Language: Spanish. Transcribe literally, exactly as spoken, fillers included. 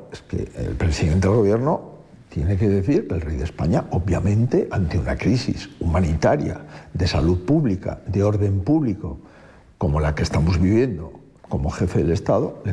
es que el presidente del gobierno tiene que decir que el rey de España, obviamente, ante una crisis humanitaria, de salud pública, de orden público, como la que estamos viviendo como jefe del Estado, le